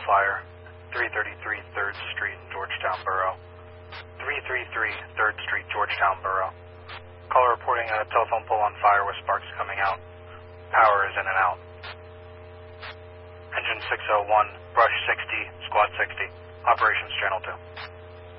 fire, 333 3rd Street, Georgetown Borough. 333 3rd Street, Georgetown Borough. Caller reporting a telephone pole on fire with sparks coming out. Power is in and out. Engine 601, brush 60, squad 60. Operations channel 2.